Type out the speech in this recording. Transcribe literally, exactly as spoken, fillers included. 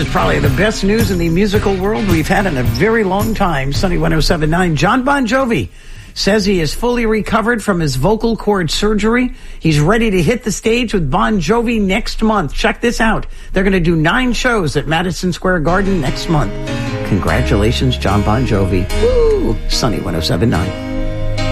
probably the best news in the musical world we've had in a very long time. Sunny one oh seven point nine. John Bon Jovi says he is fully recovered from his vocal cord surgery. He's ready to hit the stage with Bon Jovi next month. Check this out. They're going to do nine shows at Madison Square Garden next month. Congratulations, John Bon Jovi. Woo! Sunny one oh seven point nine.